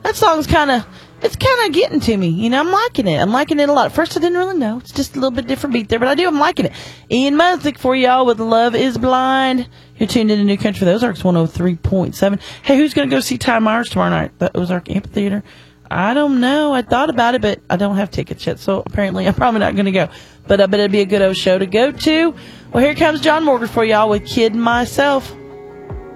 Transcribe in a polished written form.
that song's it's kind of getting to me. You know, I'm liking it. I'm liking it a lot. At first, I didn't really know. It's just a little bit different beat there, but I'm liking it. Ian Munsick for y'all with Love is Blind. You're tuned in to New Country for the Ozarks 103.7. Hey, who's going to go see Ty Myers tomorrow night? The Ozark Amphitheater? I don't know. I thought about it, but I don't have tickets yet, so apparently I'm probably not going to go. But I bet it'd be a good old show to go to. Well, here comes John Morgan for y'all with Kid Myself.